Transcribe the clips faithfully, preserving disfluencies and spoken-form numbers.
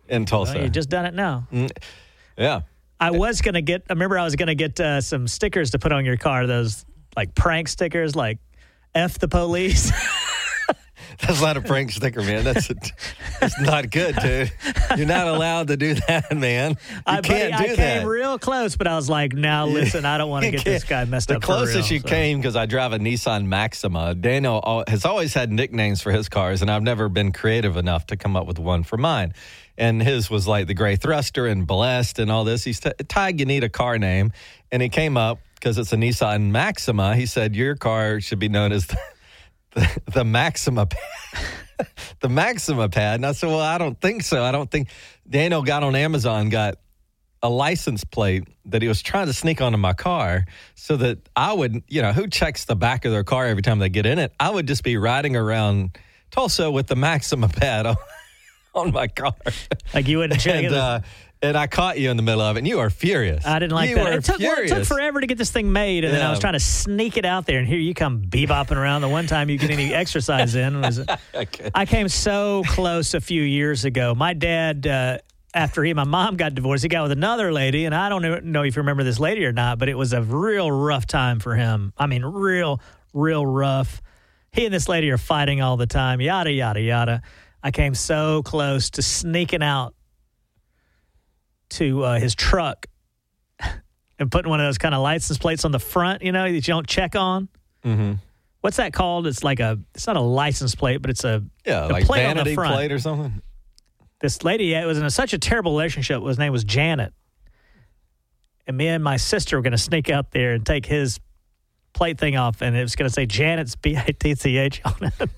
in Tulsa. Well, you just done it now. Mm, yeah. I was going to get, I remember I was going to get uh, some stickers to put on your car, those like prank stickers, like F the police. That's not a prank sticker, man. That's a, that's not good, dude. You're not allowed to do that, man. You I, can't buddy, do I that. came real close, but I was like, now listen, I don't want to get this guy messed the up for real. The closest you so. came, because I drive a Nissan Maxima. Daniel has always had nicknames for his cars, and I've never been creative enough to come up with one for mine. And his was like the Gray Thruster and Blessed and all this. He said, Tig, you need a car name. And he came up, because it's a Nissan Maxima, he said, your car should be known as the, the, the Maxima Pad. The Maxima Pad. And I said, well, I don't think so. I don't think. Daniel got on Amazon, got a license plate that he was trying to sneak onto my car so that I would, you know, who checks the back of their car every time they get in it? I would just be riding around Tulsa with the Maxima Pad on, on my car. Like you wouldn't check and, it? Uh, and I caught you in the middle of it, and you are furious. I didn't like you that. Were It took, well, it took forever to get this thing made, and yeah. then I was trying to sneak it out there, and here you come bebopping around. The one time you get any exercise in was okay. I came so close a few years ago. My dad, uh, after he and my mom got divorced, he got with another lady, and I don't know if you remember this lady or not, but it was a real rough time for him. I mean, real, real rough. He and this lady are fighting all the time, yada, yada, yada. I came so close to sneaking out to uh, his truck and putting one of those kind of license plates on the front, you know, that you don't check on. Mm-hmm. What's that called? It's like a, it's not a license plate, but it's a, yeah, a like plate vanity on the front. plate or something. This lady, it was in a, such a terrible relationship. His name was Janet. And me and my sister were going to sneak out there and take his plate thing off, and it was going to say Janet's B I T C H on it.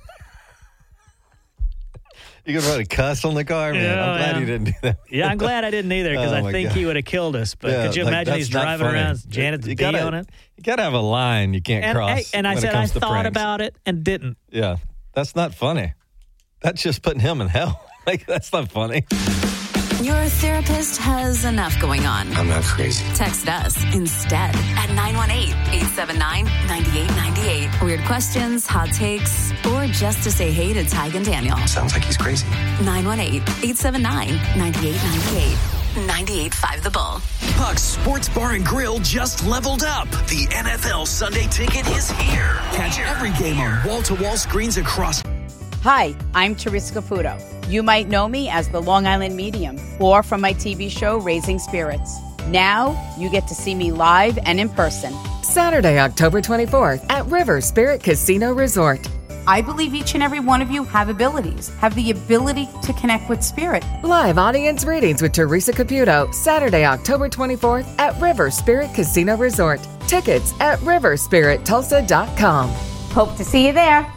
You could probably cuss on the car, man. Yeah, I'm glad yeah. you didn't do that. Yeah, I'm glad I didn't either, because Oh, I my think God. he would have killed us. But Yeah, could you like, imagine that's he's not driving funny. around, Janet's You B gotta- on it? You got to have a line you can't And, cross. I, and I when it said, I comes to thought pranks. about it and didn't. Yeah, that's not funny. That's just putting him in hell. Like, that's not funny. Your therapist has enough going on. I'm not crazy. Text us instead at nine one eight, eight seven nine, nine eight nine eight. Weird questions, hot takes, or just to say hey to Tig and Daniel. Sounds like he's crazy. nine one eight, eight seven nine, nine eight nine eight. ninety-eight point five The Bull. Puck's Sports Bar and Grill just leveled up. The N F L Sunday Ticket is here. Catch every game on wall-to-wall screens across. Hi, I'm Teresa Caputo. You might know me as the Long Island Medium or from my T V show Raising Spirits. Now you get to see me live and in person. Saturday, October twenty-fourth at River Spirit Casino Resort. I believe each and every one of you have abilities, have the ability to connect with spirit. Live audience readings with Teresa Caputo, Saturday, October twenty-fourth at River Spirit Casino Resort. Tickets at river spirit tulsa dot com. Hope to see you there.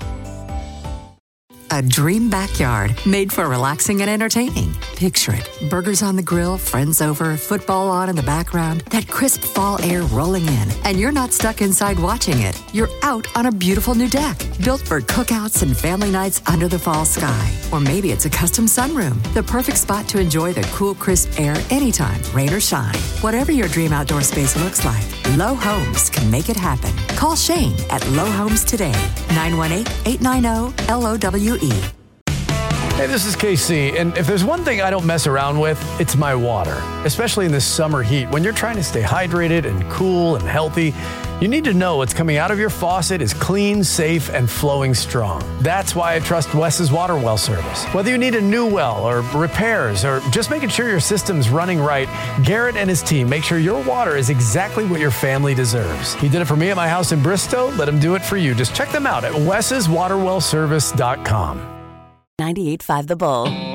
A dream backyard made for relaxing and entertaining. Picture it. Burgers on the grill, friends over, football on in the background, that crisp fall air rolling in. And you're not stuck inside watching it. You're out on a beautiful new deck, built for cookouts and family nights under the fall sky. Or maybe it's a custom sunroom, the perfect spot to enjoy the cool, crisp air anytime, rain or shine. Whatever your dream outdoor space looks like, Low Homes can make it happen. Call Shane at Low Homes today, nine one eight, eight nine zero, L O W E. Hey, this is K C, and if there's one thing I don't mess around with, it's my water. Especially in this summer heat, when you're trying to stay hydrated and cool and healthy, you need to know what's coming out of your faucet is clean, safe, and flowing strong. That's why I trust Wes's Water Well service. Whether you need a new well or repairs or just making sure your system's running right, Garrett and his team make sure your water is exactly what your family deserves. He did it for me at my house in Bristow. Let him do it for you. Just check them out at wes's water well service dot com. ninety-eight point five The Bull.